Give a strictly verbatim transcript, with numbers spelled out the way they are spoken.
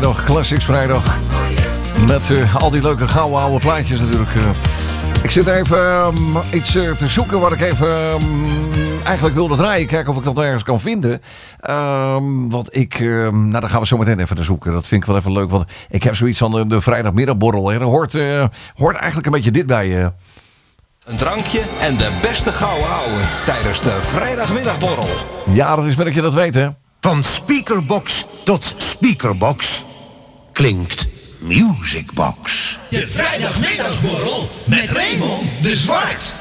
vrijdag, Classics vrijdag. Met uh, al die leuke gouden oude plaatjes natuurlijk. Uh. Ik zit even um, iets uh, te zoeken wat ik even um, eigenlijk wilde draaien. Kijken of ik dat ergens kan vinden. Um, want ik, um, nou dan gaan we zo meteen even te zoeken. Dat vind ik wel even leuk. Want ik heb zoiets van de, de vrijdagmiddagborrel. Er hoort, uh, hoort eigenlijk een beetje dit bij. Uh. Een drankje en de beste gouden ouwe tijdens de vrijdagmiddagborrel. Ja, dat is wel dat je dat weet, hè. Van speakerbox tot speakerbox klinkt Musicbox. De vrijdagmiddagsborrel met Raymond de Zwart.